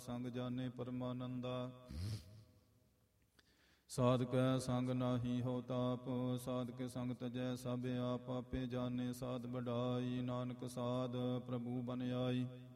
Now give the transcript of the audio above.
ਸੰਗ ਜਾਣੇ ਪਰਮਾਨੰਦਾ। ਸਾਧ ਕੈ ਸੰਗ ਨਾਹੀ ਹੋ ਤਾਪ, ਸਾਧ ਕੇ ਸੰਗ ਤਜੈ ਸਭ ਆਪ। ਆਪੇ ਜਾਣੇ ਸਾਧ ਵਡਾਈ, ਨਾਨਕ ਸਾਧ ਪ੍ਰਭੂ ਬਨ ਆਈ।